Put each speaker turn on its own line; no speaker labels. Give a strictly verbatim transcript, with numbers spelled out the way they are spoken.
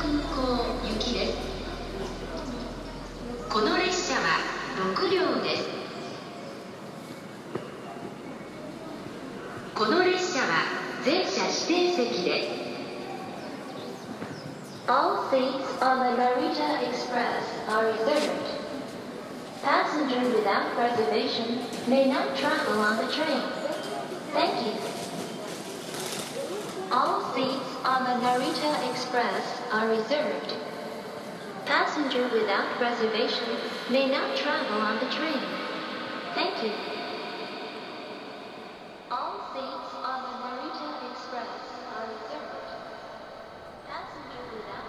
空港行きです。この列車はろくりょうです。この列車は全車指定席で
All seats on the Narita Express are reserved. Passengers without reservation may not travel on the train. Thank you. All seats on the Narita Express are reserved. Passenger without reservation may not travel on the train. Thank you. All seats on the Narita Express are reserved. Passenger without